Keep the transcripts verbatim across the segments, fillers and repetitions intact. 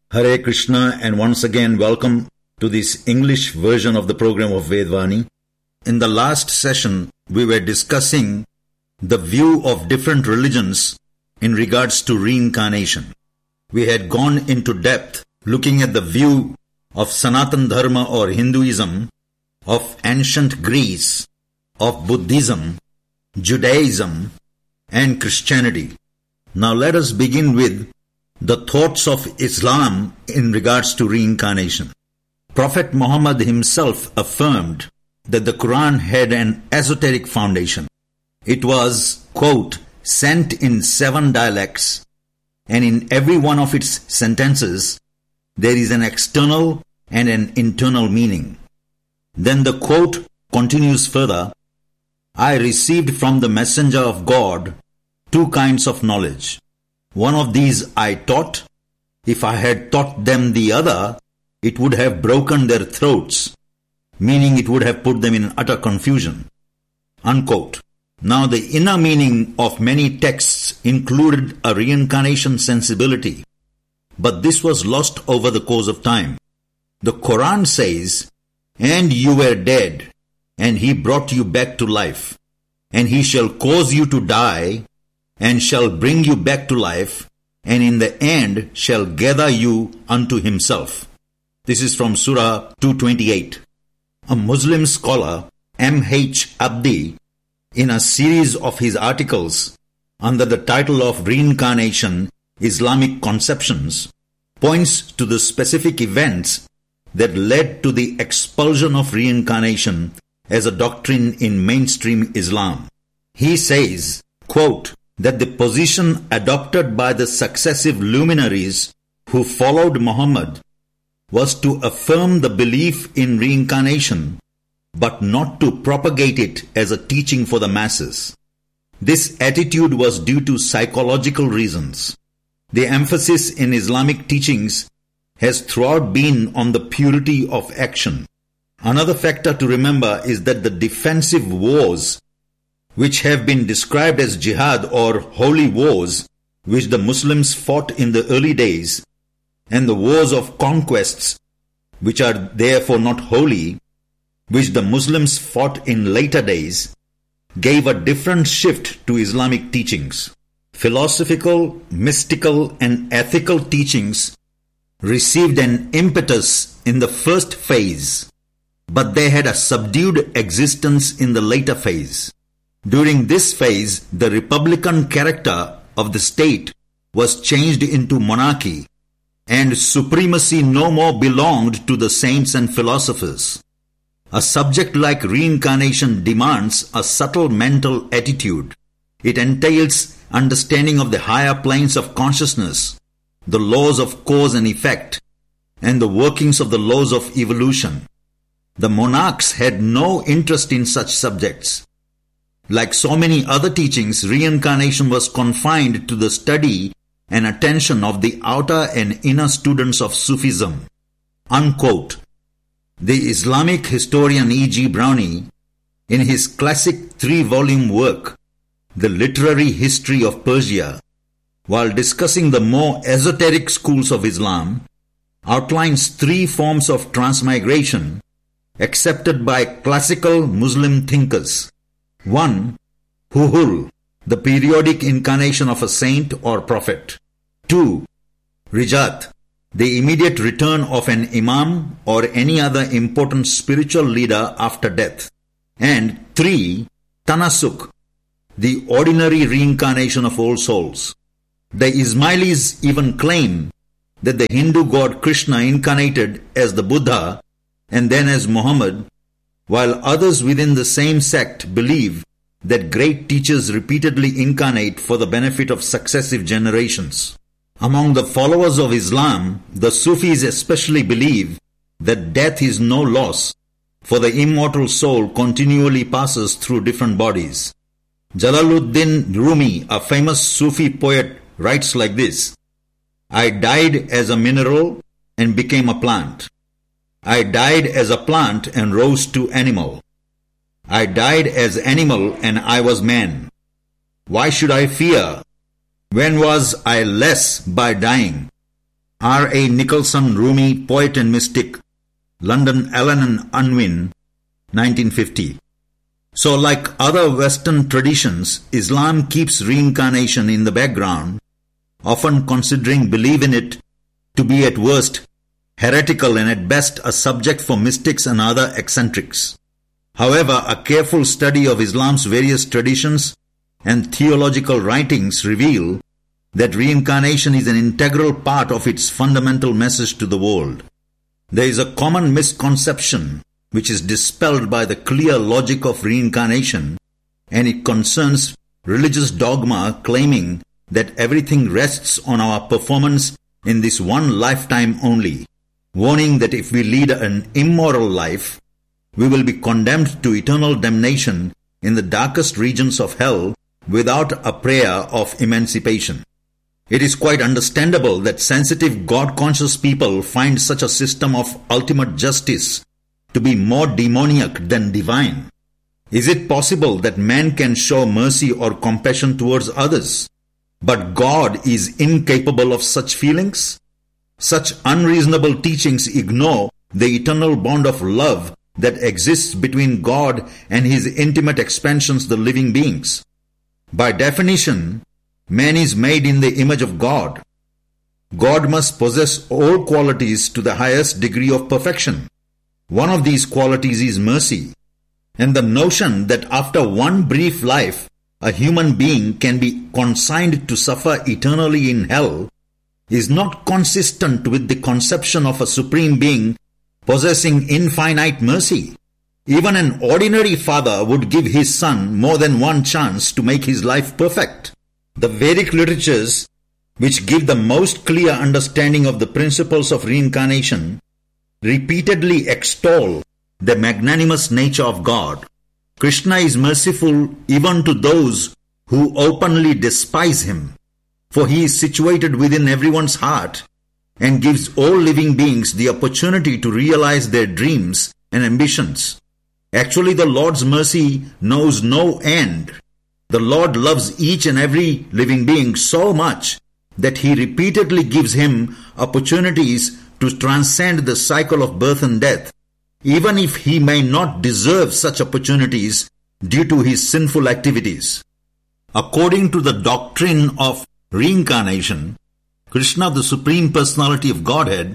Hare Krishna, and once again welcome to this English version of the program of Vedvani. In the last session, we were discussing the view of different religions in regards to reincarnation. We had gone into depth looking at the view of Sanatan Dharma or Hinduism, of ancient Greece, of Buddhism, Judaism, and Christianity. Now let us begin with the thoughts of Islam in regards to reincarnation. Prophet Muhammad himself affirmed that the Quran had an esoteric foundation. It was, quote, sent in seven dialects, and in every one of its sentences there is an external and an internal meaning. Then the quote continues further, I received from the messenger of God two kinds of knowledge. One of these I taught. If I had taught them the other, it would have broken their throats, meaning it would have put them in utter confusion. Unquote. Now the inner meaning of many texts included a reincarnation sensibility, but this was lost over the course of time. The Quran says, and you were dead, and he brought you back to life, and he shall cause you to die, and shall bring you back to life, and in the end shall gather you unto himself. This is from Surah two twenty-eight. A Muslim scholar, M H Abdi, in a series of his articles under the title of Reincarnation, Islamic Conceptions, points to the specific events that led to the expulsion of reincarnation as a doctrine in mainstream Islam. He says, quote, that the position adopted by the successive luminaries who followed Muhammad was to affirm the belief in reincarnation, but not to propagate it as a teaching for the masses. This attitude was due to psychological reasons. The emphasis in Islamic teachings has throughout been on the purity of action. Another factor to remember is that the defensive wars which have been described as jihad or holy wars, which the Muslims fought in the early days, and the wars of conquests, which are therefore not holy, which the Muslims fought in later days, gave a different shift to Islamic teachings. Philosophical, mystical, and ethical teachings received an impetus in the first phase, but they had a subdued existence in the later phase. During this phase, the republican character of the state was changed into monarchy, and supremacy no more belonged to the saints and philosophers. A subject like reincarnation demands a subtle mental attitude. It entails understanding of the higher planes of consciousness, the laws of cause and effect, and the workings of the laws of evolution. The monarchs had no interest in such subjects. Like so many other teachings, reincarnation was confined to the study and attention of the outer and inner students of Sufism. Unquote. The Islamic historian E G Brownie, in his classic three-volume work, The Literary History of Persia, while discussing the more esoteric schools of Islam, outlines three forms of transmigration accepted by classical Muslim thinkers. One, Huhul, the periodic incarnation of a saint or prophet. Two, Rijat, the immediate return of an imam or any other important spiritual leader after death. And three, Tanasuk, the ordinary reincarnation of all souls. The Ismailis even claim that the Hindu god Krishna incarnated as the Buddha and then as Muhammad, while others within the same sect believe that great teachers repeatedly incarnate for the benefit of successive generations. Among the followers of Islam, the Sufis especially believe that death is no loss, for the immortal soul continually passes through different bodies. Jalaluddin Rumi, a famous Sufi poet, writes like this, I died as a mineral and became a plant. I died as a plant and rose to animal. I died as animal and I was man. Why should I fear? When was I less by dying? R A Nicholson, Rumi, Poet and Mystic, London, Allen and Unwin, nineteen fifty. So like other Western traditions, Islam keeps reincarnation in the background, often considering belief in it to be at worst heretical and at best a subject for mystics and other eccentrics. However, a careful study of Islam's various traditions and theological writings reveal that reincarnation is an integral part of its fundamental message to the world. There is a common misconception which is dispelled by the clear logic of reincarnation, and it concerns religious dogma claiming that everything rests on our performance in this one lifetime only, warning that if we lead an immoral life, we will be condemned to eternal damnation in the darkest regions of hell without a prayer of emancipation. It is quite understandable that sensitive, God-conscious people find such a system of ultimate justice to be more demoniac than divine. Is it possible that man can show mercy or compassion towards others, but God is incapable of such feelings? Such unreasonable teachings ignore the eternal bond of love that exists between God and His intimate expansions, the living beings. By definition, man is made in the image of God. God must possess all qualities to the highest degree of perfection. One of these qualities is mercy, and the notion that after one brief life, a human being can be consigned to suffer eternally in hell is not consistent with the conception of a supreme being possessing infinite mercy. Even an ordinary father would give his son more than one chance to make his life perfect. The Vedic literatures, which give the most clear understanding of the principles of reincarnation, repeatedly extol the magnanimous nature of God. Krishna is merciful even to those who openly despise Him, for He is situated within everyone's heart and gives all living beings the opportunity to realize their dreams and ambitions. Actually, the Lord's mercy knows no end. The Lord loves each and every living being so much that He repeatedly gives him opportunities to transcend the cycle of birth and death, even if he may not deserve such opportunities due to his sinful activities. According to the doctrine of reincarnation, Krishna, the Supreme Personality of Godhead,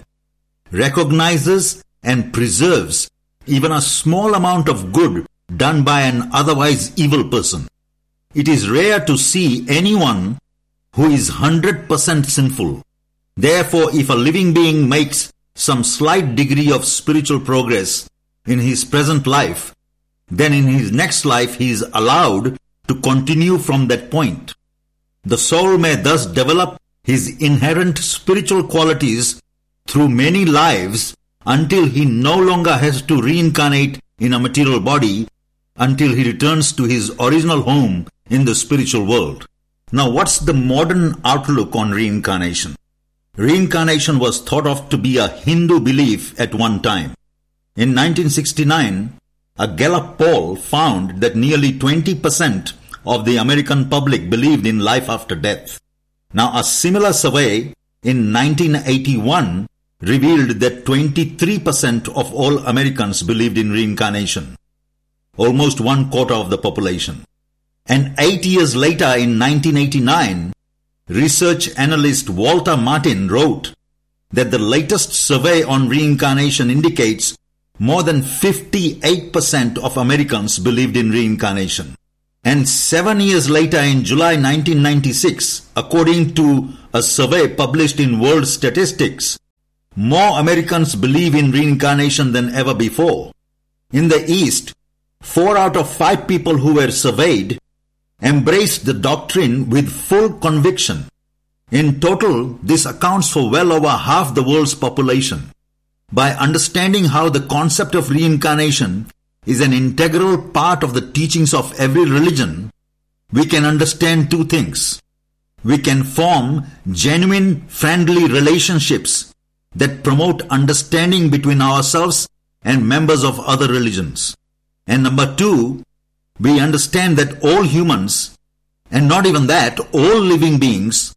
recognizes and preserves even a small amount of good done by an otherwise evil person. It is rare to see anyone who is one hundred percent sinful. Therefore, if a living being makes some slight degree of spiritual progress in his present life, then in his next life he is allowed to continue from that point. The soul may thus develop his inherent spiritual qualities through many lives until he no longer has to reincarnate in a material body until he returns to his original home in the spiritual world. Now, what's the modern outlook on reincarnation? Reincarnation was thought of to be a Hindu belief at one time. In nineteen sixty-nine, a Gallup poll found that nearly twenty percent of the American public believed in life after death. Now, a similar survey in nineteen eighty-one revealed that twenty-three percent of all Americans believed in reincarnation, almost one quarter of the population. And eight years later, in nineteen eighty-nine, research analyst Walter Martin wrote that the latest survey on reincarnation indicates more than fifty-eight percent of Americans believed in reincarnation. And seven years later, in July nineteen ninety-six, according to a survey published in World Statistics, more Americans believe in reincarnation than ever before. In the East, four out of five people who were surveyed embraced the doctrine with full conviction. In total, this accounts for well over half the world's population. By understanding how the concept of reincarnation is an integral part of the teachings of every religion, we can understand two things. We can form genuine, friendly relationships that promote understanding between ourselves and members of other religions. And number two, we understand that all humans, and not even that, all living beings,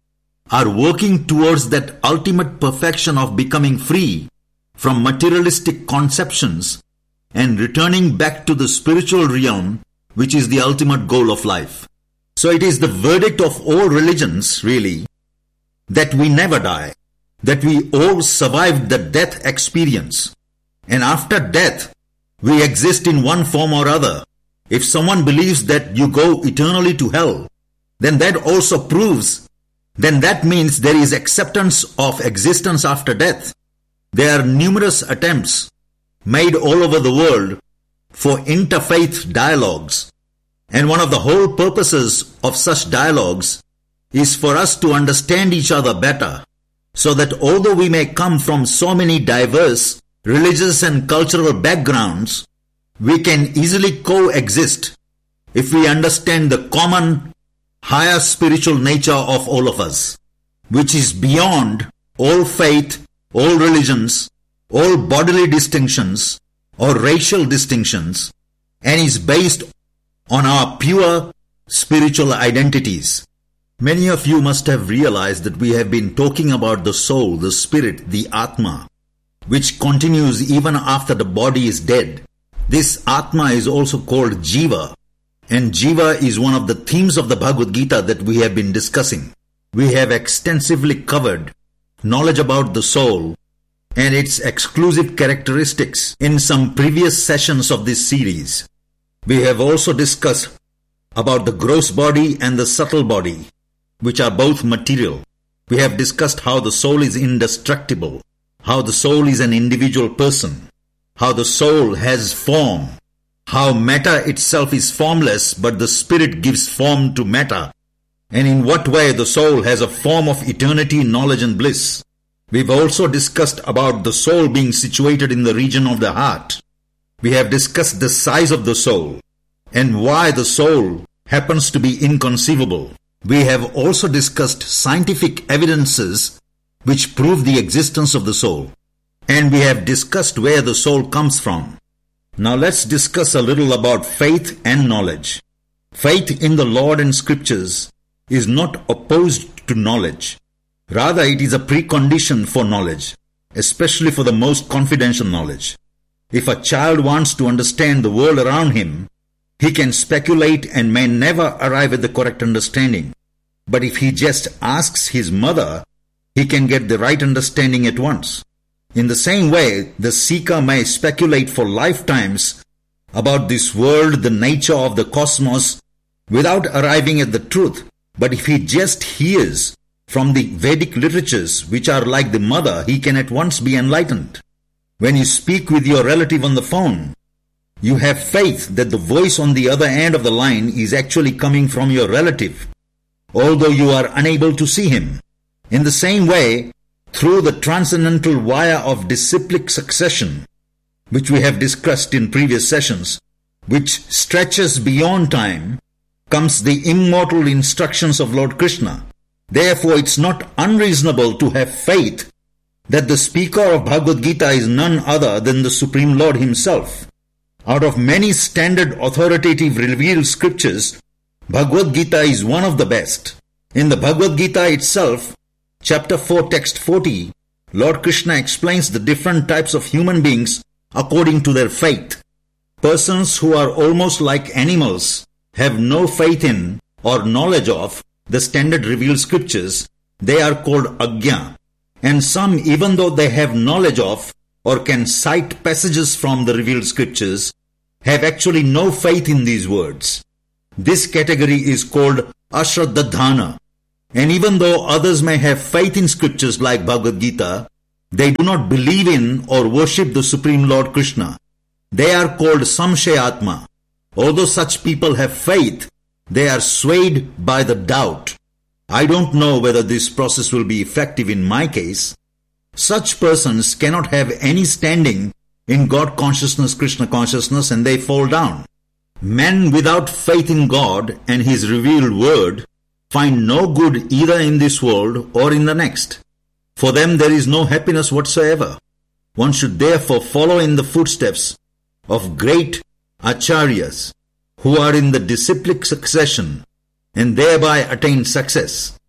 are working towards that ultimate perfection of becoming free from materialistic conceptions and returning back to the spiritual realm, which is the ultimate goal of life. So it is the verdict of all religions, really, that we never die, that we all survived the death experience. And after death, we exist in one form or other. If someone believes that you go eternally to hell, then that also proves, then that means there is acceptance of existence after death. There are numerous attempts made all over the world for interfaith dialogues. And one of the whole purposes of such dialogues is for us to understand each other better, so that although we may come from so many diverse religious and cultural backgrounds, we can easily coexist if we understand the common higher spiritual nature of all of us, which is beyond all faith, all religions, all bodily distinctions or racial distinctions, and is based on our pure spiritual identities. Many of you must have realized that we have been talking about the soul, the spirit, the Atma, which continues even after the body is dead. This Atma is also called Jiva, and Jiva is one of the themes of the Bhagavad Gita that we have been discussing. We have extensively covered knowledge about the soul and its exclusive characteristics in some previous sessions of this series. We have also discussed about the gross body and the subtle body, which are both material. We have discussed how the soul is indestructible, how the soul is an individual person, how the soul has form, how matter itself is formless but the spirit gives form to matter, and in what way the soul has a form of eternity, knowledge and bliss. We've also discussed about the soul being situated in the region of the heart. We have discussed the size of the soul and why the soul happens to be inconceivable. We have also discussed scientific evidences which prove the existence of the soul. And we have discussed where the soul comes from. Now let's discuss a little about faith and knowledge. Faith in the Lord and Scriptures is not opposed to knowledge. Rather, it is a precondition for knowledge, especially for the most confidential knowledge. If a child wants to understand the world around him, he can speculate and may never arrive at the correct understanding. But if he just asks his mother, he can get the right understanding at once. In the same way, the seeker may speculate for lifetimes about this world, the nature of the cosmos, without arriving at the truth. But if he just hears from the Vedic literatures, which are like the mother, he can at once be enlightened. When you speak with your relative on the phone, you have faith that the voice on the other end of the line is actually coming from your relative, although you are unable to see him. In the same way, through the transcendental wire of disciplic succession, which we have discussed in previous sessions, which stretches beyond time, comes the immortal instructions of Lord Krishna. Therefore, it's not unreasonable to have faith that the speaker of Bhagavad Gita is none other than the Supreme Lord Himself. Out of many standard authoritative revealed scriptures, Bhagavad Gita is one of the best. In the Bhagavad Gita itself, chapter four, text forty, Lord Krishna explains the different types of human beings according to their faith. Persons who are almost like animals, have no faith in or knowledge of the standard revealed scriptures, they are called Agnya. And some, even though they have knowledge of or can cite passages from the revealed scriptures, have actually no faith in these words. This category is called Ashraddhana. And even though others may have faith in scriptures like Bhagavad Gita, they do not believe in or worship the Supreme Lord Krishna. They are called Samshayatma. Although such people have faith, they are swayed by the doubt. I don't know whether this process will be effective in my case. Such persons cannot have any standing in God consciousness, Krishna consciousness, and they fall down. Men without faith in God and His revealed word find no good either in this world or in the next. For them there is no happiness whatsoever. One should therefore follow in the footsteps of great acharyas who are in the disciplic succession and thereby attain success.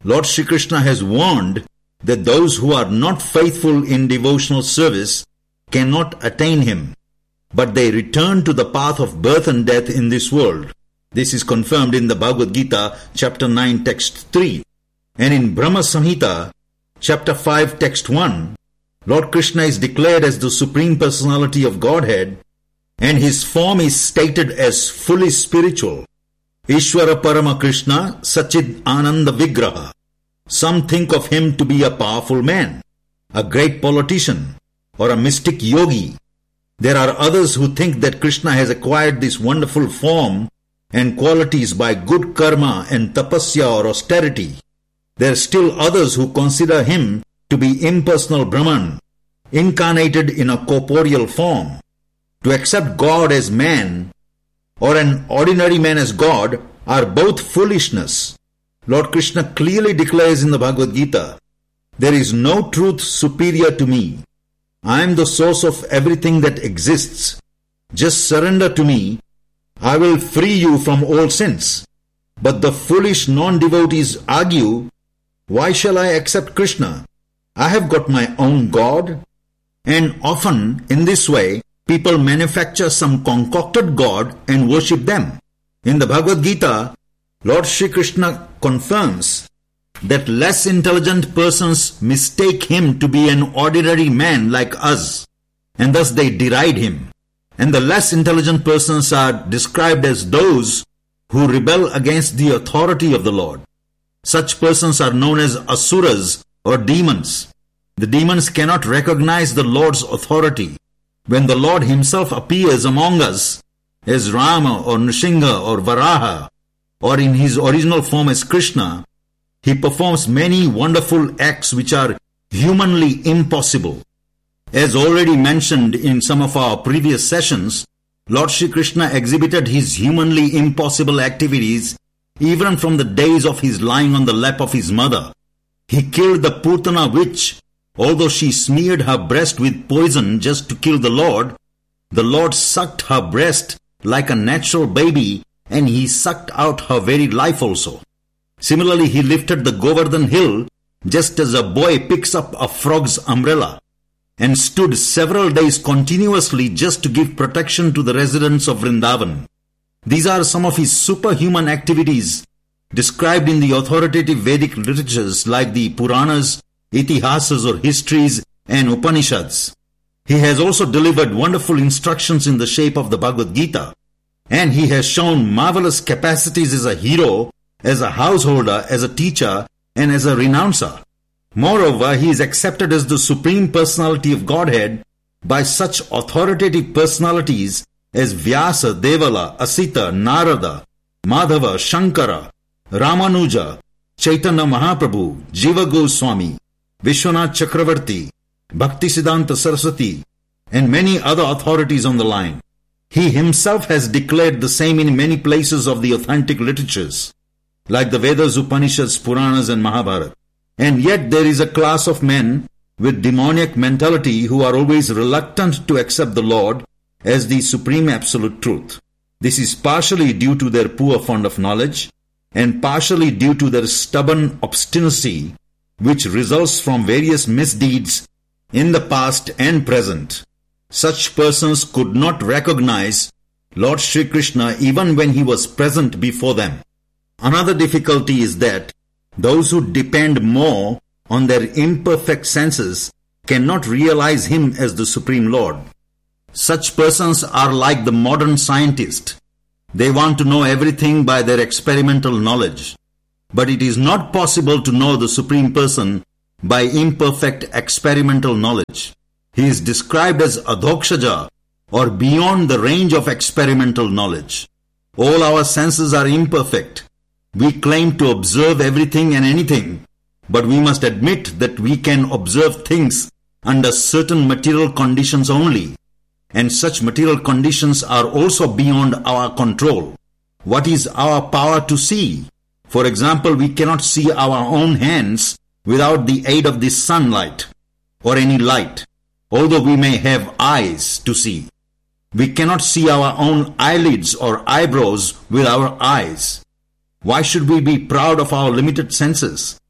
Lord Shri Krishna has warned that those who are not faithful in devotional service cannot attain Him, but they return to the path of birth and death in this world. This is confirmed in the Bhagavad Gita, chapter nine, text three. And in Brahma Samhita, chapter five, text one, Lord Krishna is declared as the Supreme Personality of Godhead, and His form is stated as fully spiritual. Ishvara Parama Krishna Sachid Ananda Vigraha. Some think of Him to be a powerful man, a great politician, or a mystic yogi. There are others who think that Krishna has acquired this wonderful form and qualities by good karma and tapasya or austerity. There are still others who consider Him to be impersonal Brahman, incarnated in a corporeal form. To accept God as man or an ordinary man as God are both foolishness. Lord Krishna clearly declares in the Bhagavad Gita, "There is no truth superior to me. I am the source of everything that exists. Just surrender to me. I will free you from all sins." But the foolish non-devotees argue, "Why shall I accept Krishna? I have got my own God." And often, in this way, people manufacture some concocted God and worship them. In the Bhagavad Gita, Lord Shri Krishna confirms that less intelligent persons mistake Him to be an ordinary man like us, and thus they deride Him. And the less intelligent persons are described as those who rebel against the authority of the Lord. Such persons are known as asuras or demons. The demons cannot recognize the Lord's authority. When the Lord Himself appears among us as Rama or Nrsimha or Varaha, or in His original form as Krishna, He performs many wonderful acts which are humanly impossible. As already mentioned in some of our previous sessions, Lord Shri Krishna exhibited His humanly impossible activities even from the days of His lying on the lap of His mother. He killed the Putana witch. Although she smeared her breast with poison just to kill the Lord, the Lord sucked her breast like a natural baby, and He sucked out her very life also. Similarly, He lifted the Govardhan hill just as a boy picks up a frog's umbrella, and stood several days continuously just to give protection to the residents of Vrindavan. These are some of His superhuman activities described in the authoritative Vedic literatures like the Puranas, Itihasas or histories, and Upanishads. He has also delivered wonderful instructions in the shape of the Bhagavad Gita, and He has shown marvelous capacities as a hero, as a householder, as a teacher, and as a renouncer. Moreover, He is accepted as the Supreme Personality of Godhead by such authoritative personalities as Vyasa, Devala, Asita, Narada, Madhava, Shankara, Ramanuja, Chaitanya Mahaprabhu, Jiva Goswami, Vishwanath Chakravarti, Bhaktisiddhanta Saraswati, and many other authorities on the line. He Himself has declared the same in many places of the authentic literatures, like the Vedas, Upanishads, Puranas, and Mahabharata. And yet there is a class of men with demoniac mentality who are always reluctant to accept the Lord as the supreme absolute truth. This is partially due to their poor fund of knowledge, and partially due to their stubborn obstinacy, which results from various misdeeds in the past and present. Such persons could not recognize Lord Shri Krishna even when He was present before them. Another difficulty is that those who depend more on their imperfect senses cannot realize Him as the Supreme Lord. Such persons are like the modern scientist. They want to know everything by their experimental knowledge. But it is not possible to know the Supreme Person by imperfect experimental knowledge. He is described as adhokshaja, or beyond the range of experimental knowledge. All our senses are imperfect. We claim to observe everything and anything, but we must admit that we can observe things under certain material conditions only, and such material conditions are also beyond our control. What is our power to see? For example, we cannot see our own hands without the aid of the sunlight or any light, although we may have eyes to see. We cannot see our own eyelids or eyebrows with our eyes. Why should we be proud of our limited senses?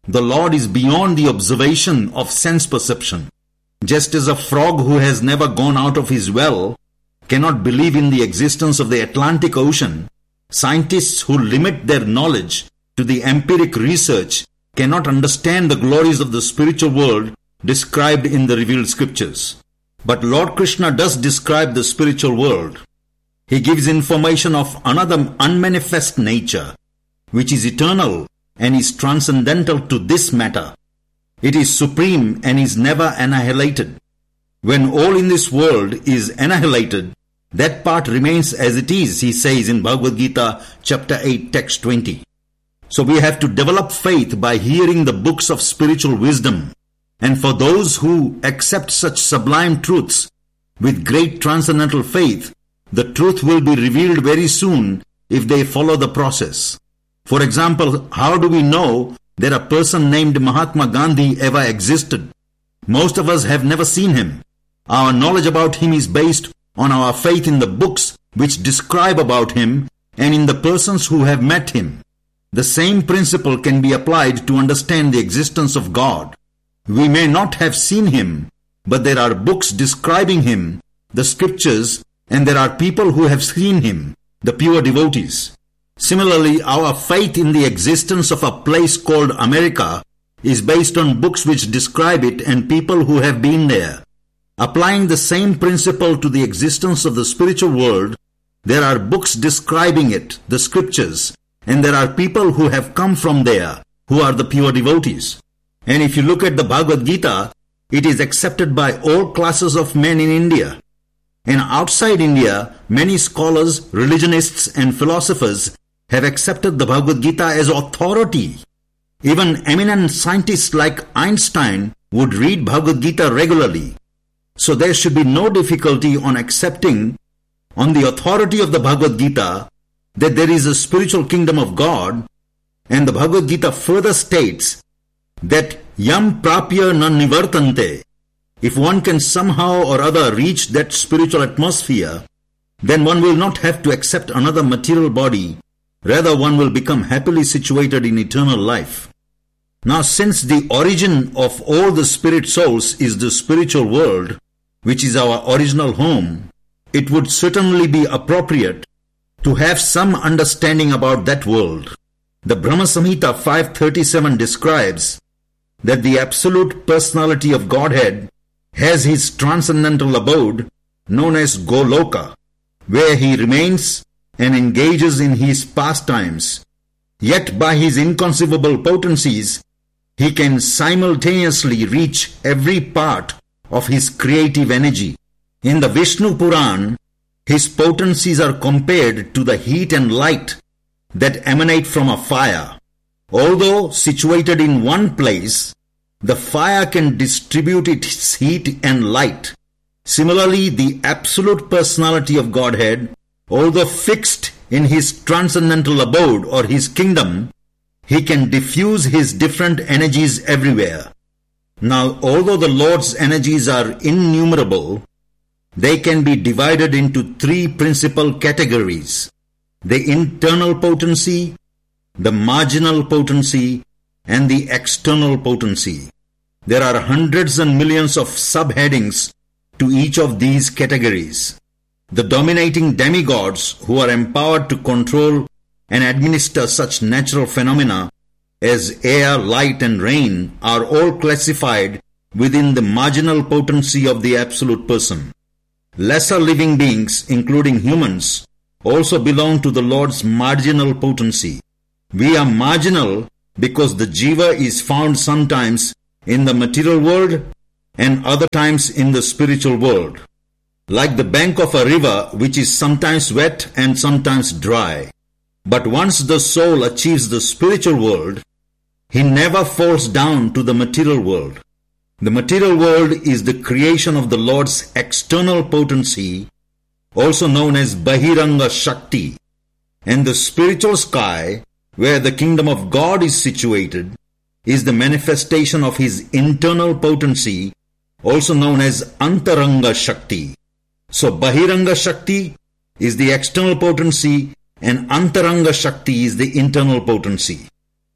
The Lord is beyond the observation of sense perception. Just as a frog who has never gone out of his well cannot believe in the existence of the Atlantic Ocean, scientists who limit their knowledge to the empiric research cannot understand the glories of the spiritual world described in the revealed scriptures. But Lord Krishna does describe the spiritual world. He gives information of another unmanifest nature, which is eternal and is transcendental to this matter. It is supreme and is never annihilated. When all in this world is annihilated, that part remains as it is, he says in Bhagavad Gita chapter eight, text twenty. So we have to develop faith by hearing the books of spiritual wisdom. And for those who accept such sublime truths with great transcendental faith, the truth will be revealed very soon if they follow the process. For example, how do we know that a person named Mahatma Gandhi ever existed? Most of us have never seen him. Our knowledge about him is based on our faith in the books which describe about him and in the persons who have met him. The same principle can be applied to understand the existence of God. We may not have seen him, but there are books describing him, the scriptures, and there are people who have seen him, the pure devotees. Similarly, our faith in the existence of a place called America is based on books which describe it and people who have been there. Applying the same principle to the existence of the spiritual world, there are books describing it, the scriptures, and there are people who have come from there, who are the pure devotees. And if you look at the Bhagavad Gita, it is accepted by all classes of men in India. And outside India, many scholars, religionists, and philosophers have accepted the Bhagavad Gita as authority. Even eminent scientists like Einstein would read Bhagavad Gita regularly. So there should be no difficulty on accepting, on the authority of the Bhagavad Gita, that there is a spiritual kingdom of God. And the Bhagavad Gita further states that yam prapya na nivartante. If one can somehow or other reach that spiritual atmosphere, then one will not have to accept another material body. Rather, one will become happily situated in eternal life. Now, since the origin of all the spirit souls is the spiritual world, which is our original home, it would certainly be appropriate to have some understanding about that world. The Brahma Samhita five thirty-seven describes that the absolute personality of Godhead has his transcendental abode known as Goloka, where he remains and engages in his pastimes. Yet by his inconceivable potencies, he can simultaneously reach every part of his creative energy. In the Vishnu Puran, his potencies are compared to the heat and light that emanate from a fire. Although situated in one place, the fire can distribute its heat and light. Similarly, the absolute personality of Godhead, although fixed in his transcendental abode or his kingdom, he can diffuse his different energies everywhere. Now, although the Lord's energies are innumerable, they can be divided into three principal categories: the internal potency, the marginal potency, and the external potency. There are hundreds and millions of subheadings to each of these categories. The dominating demigods who are empowered to control and administer such natural phenomena as air, light, and rain are all classified within the marginal potency of the absolute person. Lesser living beings, including humans, also belong to the Lord's marginal potency. We are marginal because the jiva is found sometimes in the material world and other times in the spiritual world. Like the bank of a river which is sometimes wet and sometimes dry. But once the soul achieves the spiritual world, he never falls down to the material world. The material world is the creation of the Lord's external potency, also known as Bahiranga Shakti. And the spiritual sky, where the kingdom of God is situated, is the manifestation of his internal potency, also known as Antaranga Shakti. So Bahiranga Shakti is the external potency and Antaranga Shakti is the internal potency.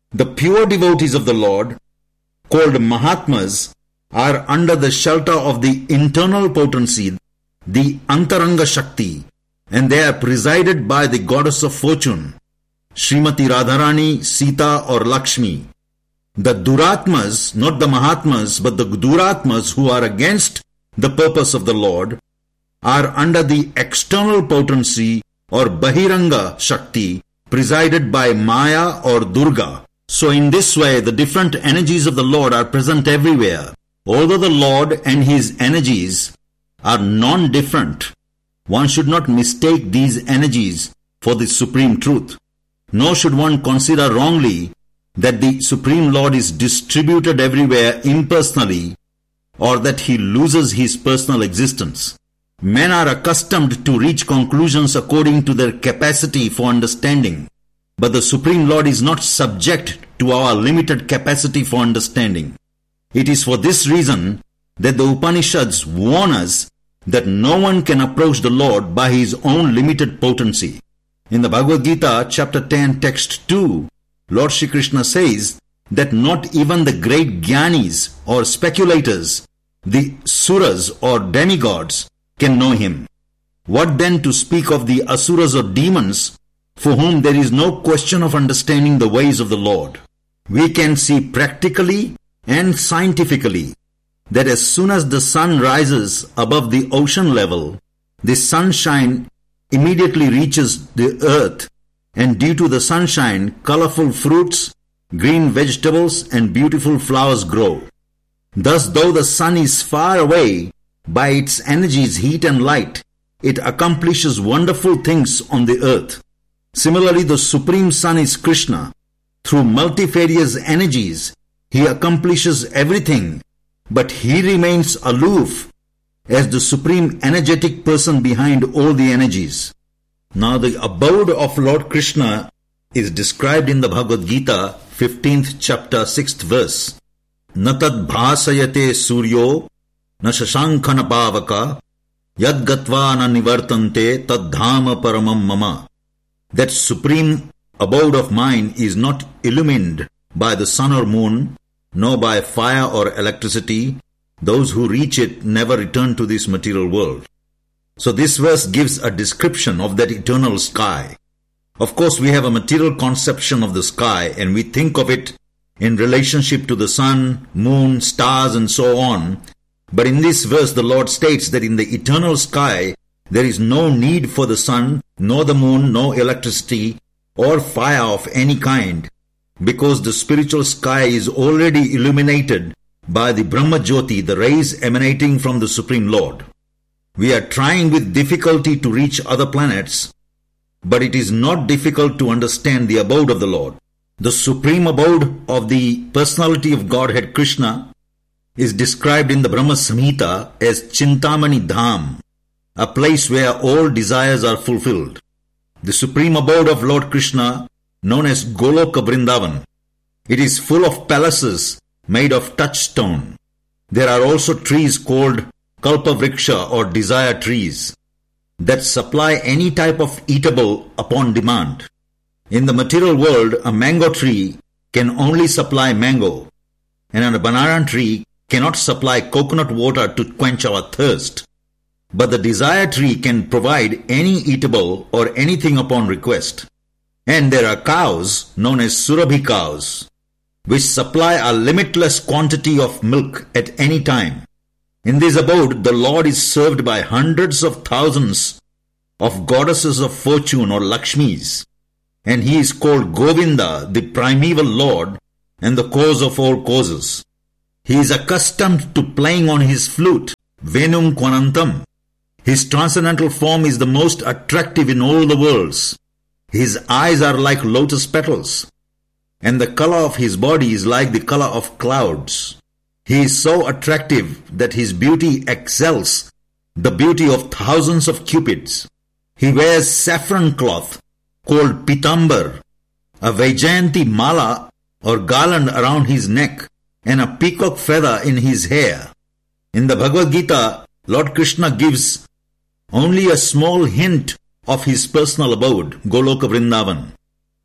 The pure devotees of the Lord, called Mahatmas, are under the shelter of the internal potency, the Antaranga Shakti, and they are presided by the goddess of fortune, Srimati Radharani, Sita or Lakshmi. The Duratmas, not the Mahatmas, but the Duratmas who are against the purpose of the Lord, are under the external potency or Bahiranga Shakti, presided by Maya or Durga. So in this way, the different energies of the Lord are present everywhere. Although the Lord and His energies are non-different, one should not mistake these energies for the supreme truth. Nor should one consider wrongly that the Supreme Lord is distributed everywhere impersonally, or that He loses His personal existence. Men are accustomed to reach conclusions according to their capacity for understanding, but the Supreme Lord is not subject to our limited capacity for understanding. It is for this reason that the Upanishads warn us that no one can approach the Lord by his own limited potency. In the Bhagavad Gita, chapter ten, text two, Lord Shri Krishna says that not even the great Gyanis or speculators, the Suras or demigods, can know Him. What then to speak of the Asuras or demons, for whom there is no question of understanding the ways of the Lord? We can see practically and scientifically that as soon as the sun rises above the ocean level, the sunshine immediately reaches the earth, and due to the sunshine, colorful fruits, green vegetables and beautiful flowers grow. Thus, though the sun is far away, by its energies, heat and light, it accomplishes wonderful things on the earth. Similarly, the Supreme Sun is Krishna. Through multifarious energies, He accomplishes everything, but He remains aloof as the supreme energetic person behind all the energies. Now the abode of Lord Krishna is described in the Bhagavad Gita, fifteenth chapter, sixth verse. Natad bhasayate suryo na shashankhana pavaka yad gatva na nivartante tad dhama paramam mama. That supreme abode of mine is not illumined by the sun or moon, nor by fire or electricity. Those who reach it never return to this material world. So this verse gives a description of that eternal sky. Of course, we have a material conception of the sky, and we think of it in relationship to the sun, moon, stars, and so on. But in this verse, the Lord states that in the eternal sky, there is no need for the sun, nor the moon, nor electricity, or fire of any kind, because the spiritual sky is already illuminated by the Brahma Jyoti, the rays emanating from the Supreme Lord. We are trying with difficulty to reach other planets, but it is not difficult to understand the abode of the Lord. The supreme abode of the personality of Godhead Krishna is described in the Brahma Samhita as Chintamani Dham, a place where all desires are fulfilled. The supreme abode of Lord Krishna, known as Goloka Vrindavan, it is full of palaces made of touchstone. There are also trees called Kalpavriksha or desire trees that supply any type of eatable upon demand. In the material world, a mango tree can only supply mango, and a banana tree cannot supply coconut water to quench our thirst. But the desire tree can provide any eatable or anything upon request. And there are cows known as Surabhi cows, which supply a limitless quantity of milk at any time. In this abode, the Lord is served by hundreds of thousands of goddesses of fortune or Lakshmis, and He is called Govinda, the primeval Lord and the cause of all causes. He is accustomed to playing on His flute, Venum Kwanantam. His transcendental form is the most attractive in all the worlds. His eyes are like lotus petals, and the color of His body is like the color of clouds. He is so attractive that His beauty excels the beauty of thousands of cupids. He wears saffron cloth called Pitambar, a Vaijayanti mala or garland around His neck, and a peacock feather in His hair. In the Bhagavad Gita, Lord Krishna gives only a small hint of His personal abode, Goloka Vrindavan.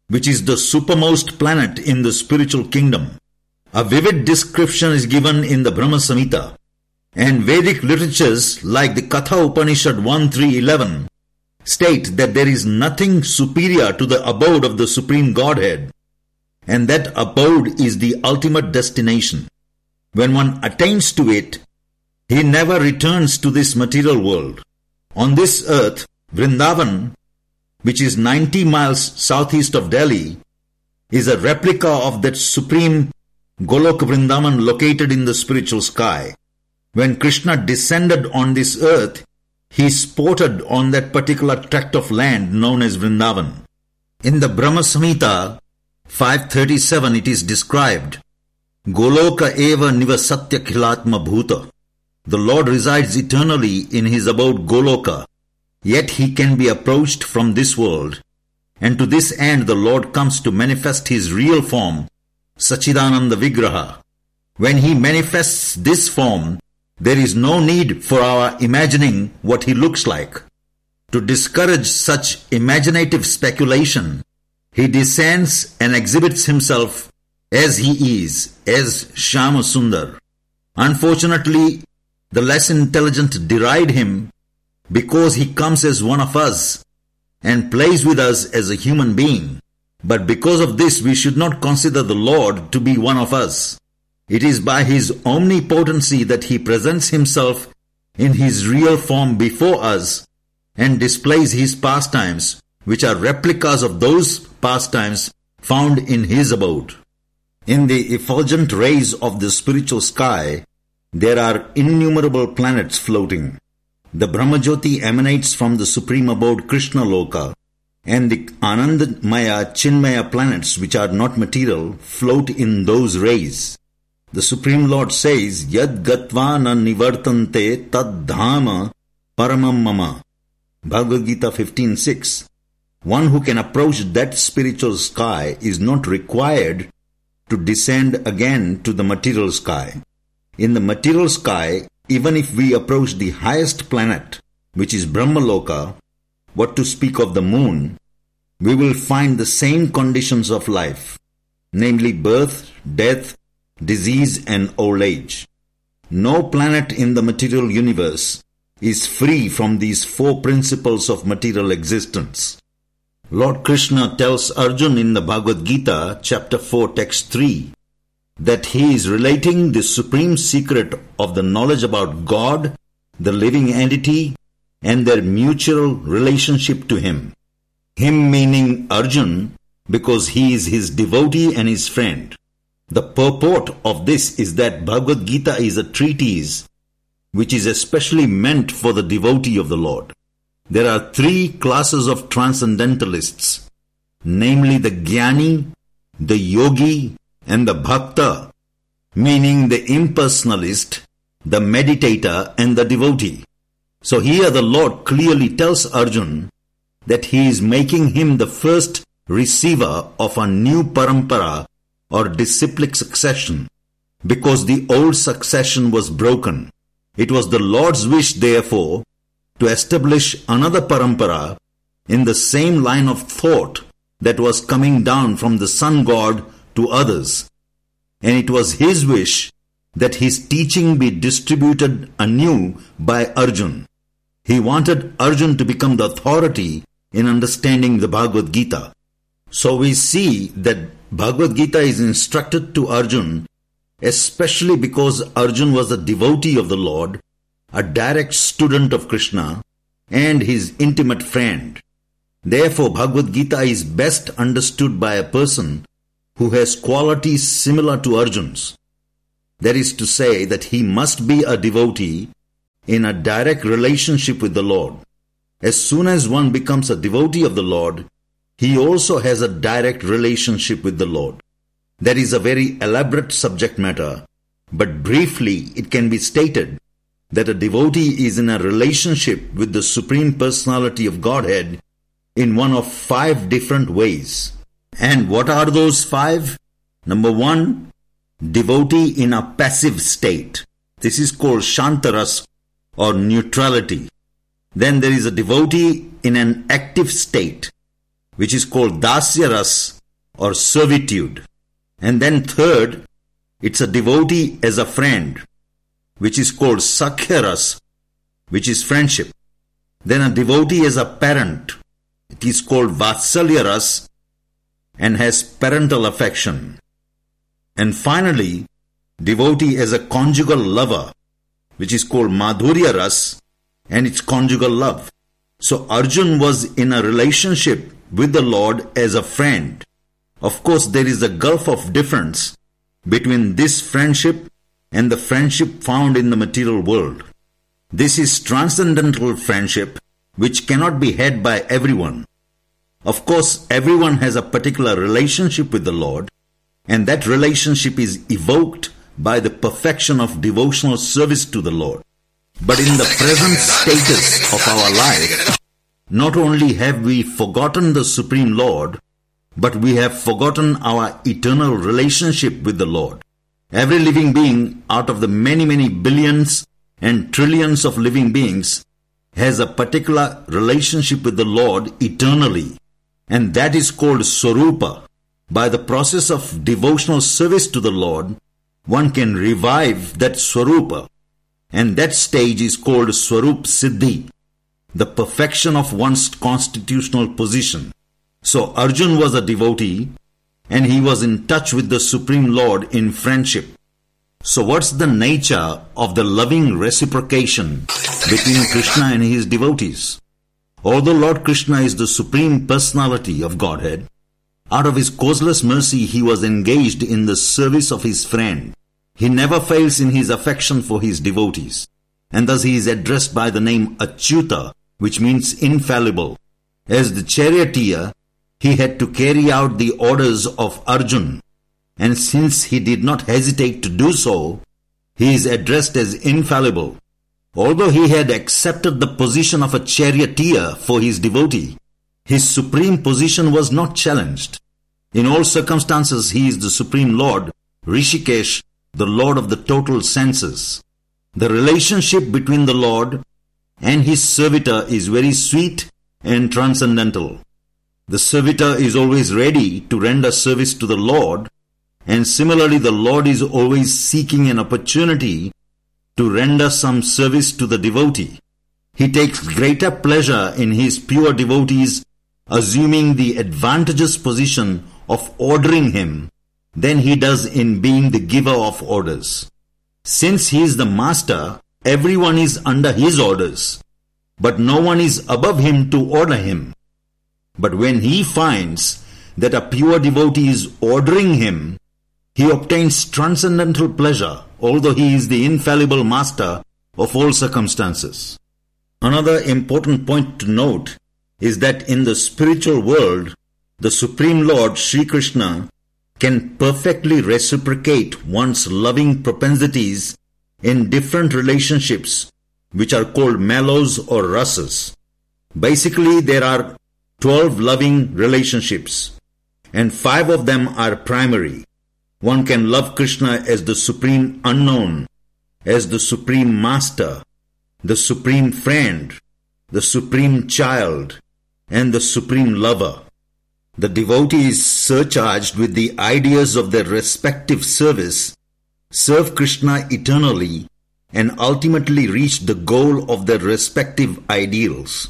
which is the supermost planet in the spiritual kingdom. A vivid description is given in the Brahma Samhita, and Vedic literatures like the Katha Upanishad one three eleven state that there is nothing superior to the abode of the Supreme Godhead, and that abode is the ultimate destination. When one attains to it, he never returns to this material world. On this earth, Vrindavan, which is ninety miles southeast of Delhi, is a replica of that supreme Goloka Vrindavan located in the spiritual sky. When Krishna descended on this earth, he sported on that particular tract of land known as Vrindavan. In the Brahma Samhita five thirty-seven it is described, Goloka eva nivasatya khilatma bhuta. The Lord resides eternally in his abode Goloka, yet he can be approached from this world, and to this end the Lord comes to manifest his real form, Sachidananda Vigraha. When he manifests this form, there is no need for our imagining what he looks like. To discourage such imaginative speculation, he descends and exhibits himself as he is, as Shyama Sundar. Unfortunately, the less intelligent deride him because he comes as one of us and plays with us as a human being. But because of this, we should not consider the Lord to be one of us. It is by his omnipotency that he presents himself in his real form before us and displays his pastimes, which are replicas of those pastimes found in his abode. In the effulgent rays of the spiritual sky, there are innumerable planets floating. The Brahmajyoti emanates from the supreme abode Krishna Loka, and the Anandamaya, Chinmaya planets, which are not material, float in those rays. The Supreme Lord says, Yad gatva na nivartante tad dhama paramam mama. Bhagavad Gita fifteen six. One who can approach that spiritual sky is not required to descend again to the material sky. In the material sky, even if we approach the highest planet, which is Brahmaloka, what to speak of the moon, we will find the same conditions of life, namely birth, death, disease and old age. No planet in the material universe is free from these four principles of material existence. Lord Krishna tells Arjuna in the Bhagavad Gita, chapter four, text three, that he is relating the supreme secret of the knowledge about God, the living entity, and their mutual relationship to him. Him meaning Arjuna, because he is his devotee and his friend. The purport of this is that Bhagavad Gita is a treatise which is especially meant for the devotee of the Lord. There are three classes of transcendentalists, namely the Jnani, the Yogi, and the Bhakta, meaning the impersonalist, the meditator, and the devotee. So here the Lord clearly tells Arjuna that he is making him the first receiver of a new parampara or disciplic succession, because the old succession was broken. It was the Lord's wish, therefore, to establish another parampara in the same line of thought that was coming down from the sun god to others. And it was his wish that his teaching be distributed anew by Arjuna. He wanted Arjuna to become the authority in understanding the Bhagavad Gita. So we see that Bhagavad Gita is instructed to Arjuna, especially because Arjuna was a devotee of the Lord, a direct student of Krishna, and his intimate friend. Therefore, Bhagavad Gita is best understood by a person who has qualities similar to Arjuna's. That is to say that he must be a devotee in a direct relationship with the Lord. As soon as one becomes a devotee of the Lord, he also has a direct relationship with the Lord. That is a very elaborate subject matter, but briefly it can be stated that a devotee is in a relationship with the Supreme Personality of Godhead in one of five different ways. And what are those five? Number one, devotee in a passive state. This is called Shantaras or neutrality. Then there is a devotee in an active state, which is called Dasyaras or servitude. And then third, it's a devotee as a friend, which is called Sakhya Ras, which is friendship. Then a devotee as a parent, it is called Vatsalya Ras and has parental affection. And finally, devotee as a conjugal lover, which is called Madhurya Ras, and it's conjugal love. So Arjun was in a relationship with the Lord as a friend. Of course, there is a gulf of difference between this friendship and the friendship found in the material world. This is transcendental friendship which cannot be had by everyone. Of course, everyone has a particular relationship with the Lord, and that relationship is evoked by the perfection of devotional service to the Lord. But in the present status of our life, not only have we forgotten the Supreme Lord, but we have forgotten our eternal relationship with the Lord. Every living being out of the many, many billions and trillions of living beings has a particular relationship with the Lord eternally, and that is called Swarupa. By the process of devotional service to the Lord, one can revive that Swarupa, and that stage is called Swarup Siddhi, the perfection of one's constitutional position. So Arjun was a devotee, and he was in touch with the Supreme Lord in friendship. So what's the nature of the loving reciprocation between Krishna and his devotees? Although Lord Krishna is the Supreme Personality of Godhead, out of his causeless mercy he was engaged in the service of his friend. He never fails in his affection for his devotees, and thus he is addressed by the name Achyuta, which means infallible. As the charioteer, he had to carry out the orders of Arjun, and since he did not hesitate to do so, he is addressed as infallible. Although he had accepted the position of a charioteer for his devotee, his supreme position was not challenged. In all circumstances, he is the Supreme Lord, Rishikesh, the Lord of the total senses. The relationship between the Lord and his servitor is very sweet and transcendental. The servitor is always ready to render service to the Lord, and similarly the Lord is always seeking an opportunity to render some service to the devotee. He takes greater pleasure in his pure devotees assuming the advantageous position of ordering him than he does in being the giver of orders. Since he is the master, everyone is under his orders, but no one is above him to order him. But when he finds that a pure devotee is ordering him, he obtains transcendental pleasure, although he is the infallible master of all circumstances. Another important point to note is that in the spiritual world, the Supreme Lord Sri Krishna can perfectly reciprocate one's loving propensities in different relationships, which are called mellows or rasas. Basically, there are twelve loving relationships, and five of them are primary. One can love Krishna as the Supreme Unknown, as the Supreme Master, the Supreme Friend, the Supreme Child, and the Supreme Lover. The devotees surcharged with the ideas of their respective service serve Krishna eternally and ultimately reach the goal of their respective ideals.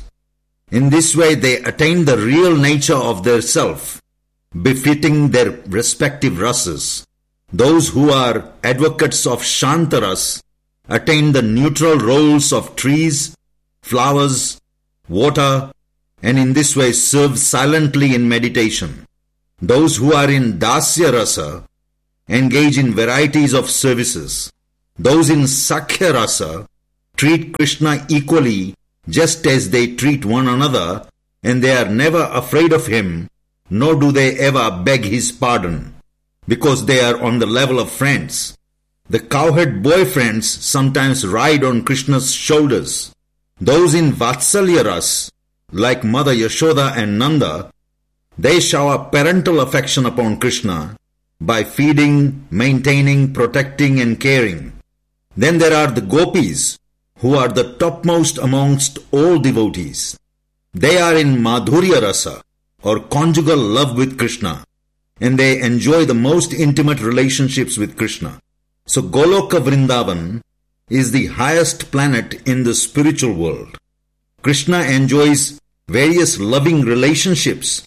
In this way, they attain the real nature of their self, befitting their respective rasas. Those who are advocates of Shantaras attain the neutral roles of trees, flowers, water, and in this way serve silently in meditation. Those who are in Dasya Rasa engage in varieties of services. Those in Sakhya Rasa treat Krishna equally just as they treat one another, and they are never afraid of him, nor do they ever beg his pardon, because they are on the level of friends. The cowherd boyfriends sometimes ride on Krishna's shoulders. Those in Vatsalya Ras, like Mother Yashoda and Nanda, they shower parental affection upon Krishna by feeding, maintaining, protecting and caring. Then there are the gopis, who are the topmost amongst all devotees. They are in Madhurya Rasa, or conjugal love with Krishna, and they enjoy the most intimate relationships with Krishna. So Goloka Vrindavan is the highest planet in the spiritual world. Krishna enjoys various loving relationships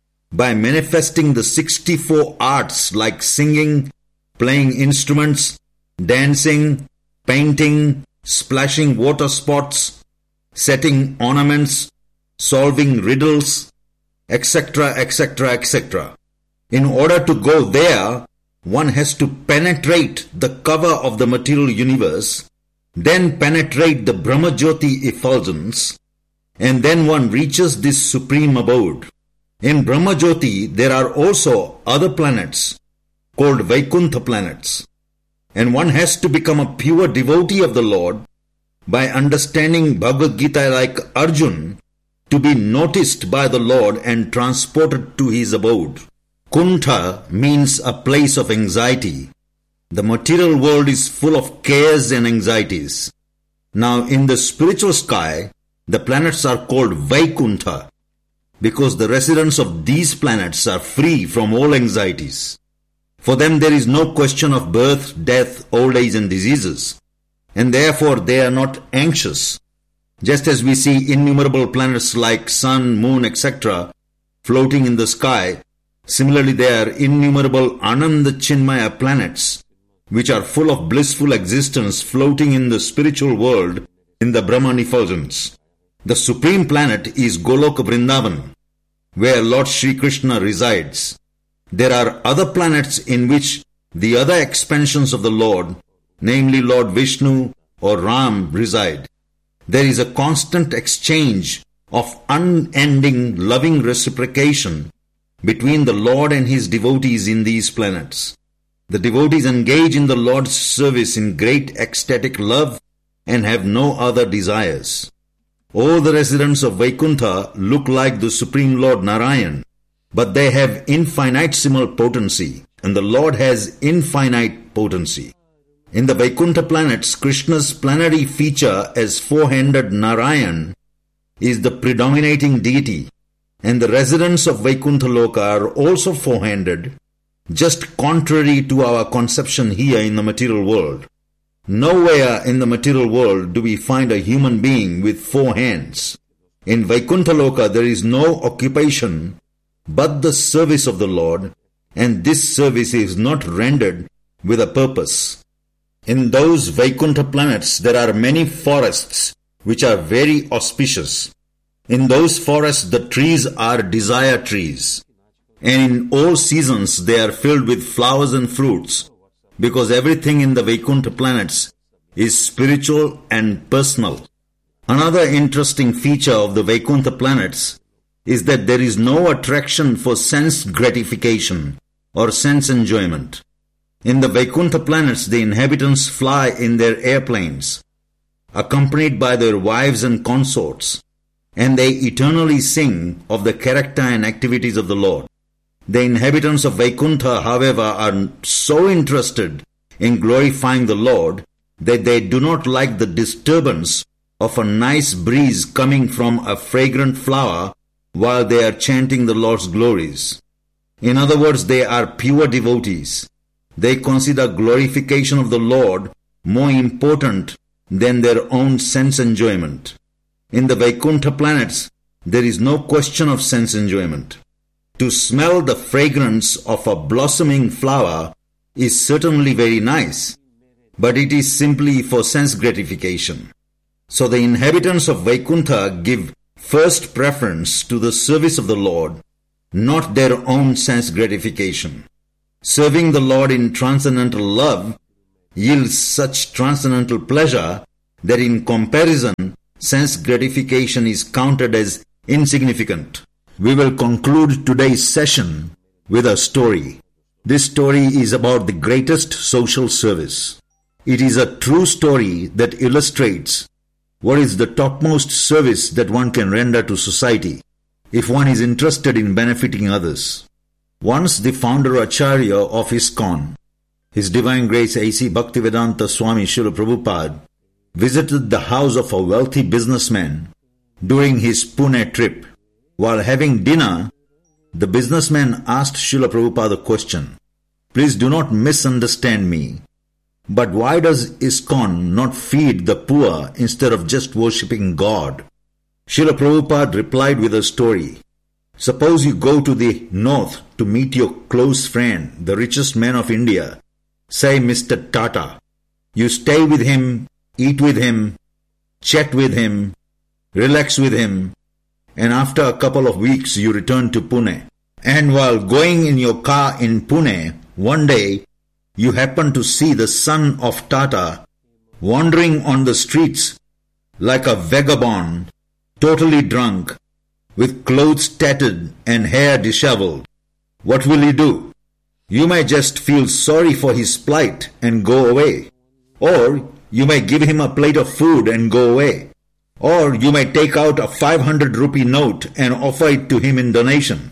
by manifesting the sixty-four arts like singing, playing instruments, dancing, painting, splashing water spots, setting ornaments, solving riddles, et cetera, et cetera, et cetera. In order to go there, one has to penetrate the cover of the material universe, then penetrate the Brahmajyoti effulgence, and then one reaches this supreme abode. In Brahmajyoti, there are also other planets called Vaikuntha planets, and one has to become a pure devotee of the Lord by understanding Bhagavad Gita like Arjun to be noticed by the Lord and transported to his abode. Kuntha means a place of anxiety. The material world is full of cares and anxieties. Now in the spiritual sky, the planets are called Vaikuntha because the residents of these planets are free from all anxieties. For them there is no question of birth, death, old age and diseases, and therefore they are not anxious. Just as we see innumerable planets like sun, moon, et cetera floating in the sky, similarly there are innumerable Ananda Chinmaya planets which are full of blissful existence floating in the spiritual world in the Brahman effulgence. The supreme planet is Goloka Vrindavan, where Lord Shri Krishna resides. There are other planets in which the other expansions of the Lord, namely Lord Vishnu or Ram, reside. There is a constant exchange of unending loving reciprocation between the Lord and his devotees in these planets. The devotees engage in the Lord's service in great ecstatic love and have no other desires. All the residents of Vaikuntha look like the Supreme Lord Narayan, but they have infinitesimal potency, and the Lord has infinite potency. In the Vaikuntha planets, Krishna's plenary feature as four-handed Narayan is the predominating deity, and the residents of Vaikuntha Loka are also four-handed, just contrary to our conception here in the material world. Nowhere in the material world do we find a human being with four hands. In Vaikuntha Loka there is no occupation but the service of the Lord, and this service is not rendered with a purpose. In those Vaikuntha planets there are many forests which are very auspicious. In those forests the trees are desire trees, and in all seasons they are filled with flowers and fruits, because everything in the Vaikuntha planets is spiritual and personal. Another interesting feature of the Vaikuntha planets is that there is no attraction for sense gratification or sense enjoyment. In the Vaikuntha planets, the inhabitants fly in their airplanes, accompanied by their wives and consorts, and they eternally sing of the character and activities of the Lord. The inhabitants of Vaikuntha, however, are so interested in glorifying the Lord that they do not like the disturbance of a nice breeze coming from a fragrant flower while they are chanting the Lord's glories. In other words, they are pure devotees. They consider glorification of the Lord more important than their own sense enjoyment. In the Vaikuntha planets, there is no question of sense enjoyment. To smell the fragrance of a blossoming flower is certainly very nice, but it is simply for sense gratification. So the inhabitants of Vaikuntha give first preference to the service of the Lord, not their own sense gratification. Serving the Lord in transcendental love yields such transcendental pleasure that in comparison, sense gratification is counted as insignificant. We will conclude today's session with a story. This story is about the greatest social service. It is a true story that illustrates what is the topmost service that one can render to society if one is interested in benefiting others. Once the founder Acharya of ISKCON, His Divine Grace A C Bhaktivedanta Swami Srila Prabhupada, visited the house of a wealthy businessman during his Pune trip. While having dinner, The businessman asked Srila Prabhupada a question. Please do not misunderstand me, but why does ISKCON not feed the poor instead of just worshipping God? Srila Prabhupada replied with a story. Suppose you go to the north to meet your close friend, the richest man of India, say Mister Tata. You stay with him, eat with him, chat with him, relax with him, and after a couple of weeks you return to Pune. And while going in your car in Pune, one day you happen to see the son of Tata wandering on the streets like a vagabond, totally drunk, with clothes tattered and hair disheveled. What will you do? You may just feel sorry for his plight and go away. Or you may give him a plate of food and go away. Or you may take out a five hundred rupee note and offer it to him in donation.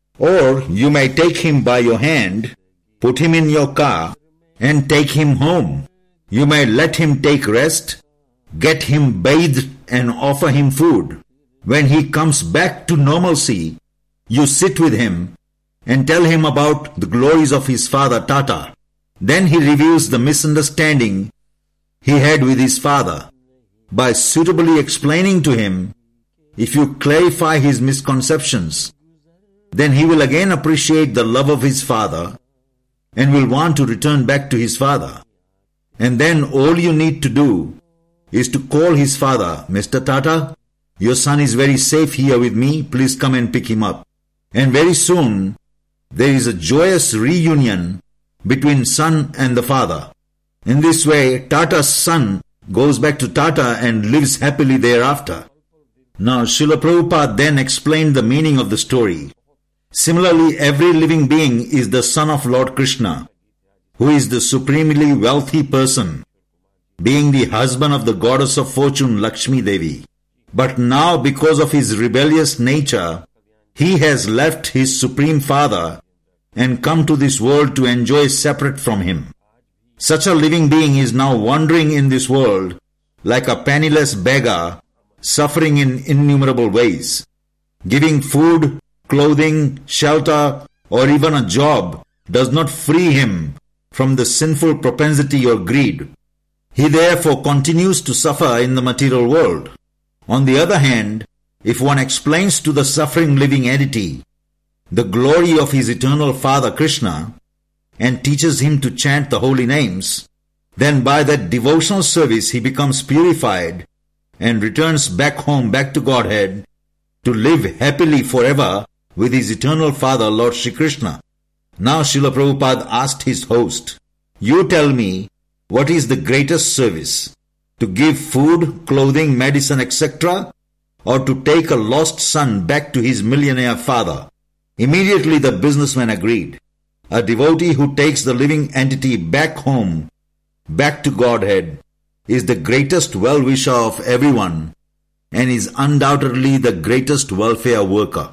Or you may take him by your hand, put him in your car, and take him home. You may let him take rest, get him bathed and offer him food. When he comes back to normalcy, you sit with him and tell him about the glories of his father Tata. Then he reviews the misunderstanding he had with his father. By suitably explaining to him, if you clarify his misconceptions, then he will again appreciate the love of his father and will want to return back to his father. And then all you need to do is to call his father, Mister Tata, your son is very safe here with me, please come and pick him up. And very soon, there is a joyous reunion between son and the father. In this way, Tata's son goes back to Tata and lives happily thereafter. Now, Srila Prabhupada then explained the meaning of the story. Similarly, every living being is the son of Lord Krishna, who is the supremely wealthy person, being the husband of the goddess of fortune Lakshmi Devi. But now, because of his rebellious nature, he has left his supreme father and come to this world to enjoy separate from him. Such a living being is now wandering in this world like a penniless beggar, suffering in innumerable ways. Giving food, clothing, shelter, or even a job does not free him from the sinful propensity or greed. He therefore continues to suffer in the material world. On the other hand, if one explains to the suffering living entity the glory of his eternal father Krishna and teaches him to chant the holy names, then by that devotional service he becomes purified and returns back home, back to Godhead, to live happily forever with his eternal father Lord Shri Krishna. Now Srila Prabhupada asked his host, you tell me, what is the greatest service? To give food, clothing, medicine, et cetera, or to take a lost son back to his millionaire father? Immediately the businessman agreed. A devotee who takes the living entity back home, back to Godhead, is the greatest well-wisher of everyone and is undoubtedly the greatest welfare worker.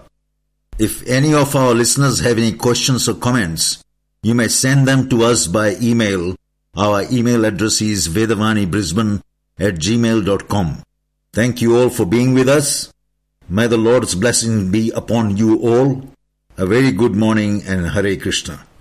If any of our listeners have any questions or comments, you may send them to us by email. Our email address is vedavanibrisbane at gmail dot com. Thank you all for being with us. May the Lord's blessing be upon you all. A very good morning and Hare Krishna.